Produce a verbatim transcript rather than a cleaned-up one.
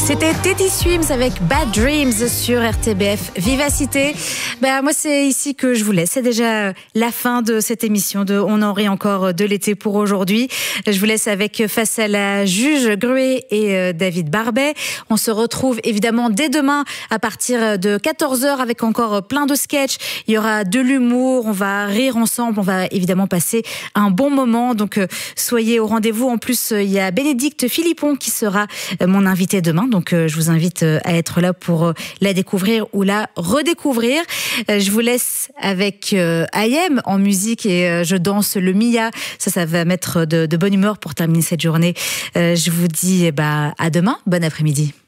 C'était Teddy Swims avec Bad Dreams sur R T B F Vivacité. Ben, moi, c'est ici que je vous laisse. C'est déjà la fin de cette émission de On en rit encore de l'été pour aujourd'hui. Je vous laisse avec Face à la juge Gruet et David Barbet. On se retrouve évidemment dès demain à partir de quatorze heures avec encore plein de sketchs. Il y aura de l'humour, on va rire ensemble, on va évidemment passer un bon moment. Donc, soyez au rendez-vous. En plus, il y a Bénédicte Philippon qui sera mon invité demain. Donc, je vous invite à être là pour la découvrir ou la redécouvrir. Je vous laisse avec I Am en musique et je danse le Mia. Ça, ça va mettre de, de bonne humeur pour terminer cette journée. Je vous dis bah, à demain. Bon après-midi.